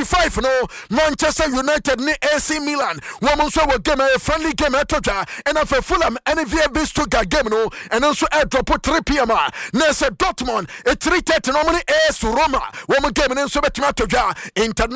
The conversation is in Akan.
25 no Manchester United ni AC Milan woman so we game a friendly game etoja and for Fulham and VfB Stuttgart game no and also at drop 3 p.m. na se Dortmund 3:30 no money AS Roma woman game and so betima toja international